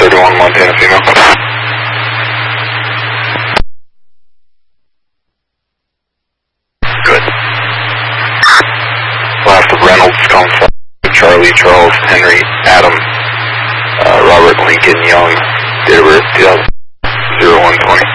31 Montana female. Good. Last of Reynolds, calling Charlie, Charles, Henry, Adam, Robert, Lincoln, Young, date of birth 2000, 0120.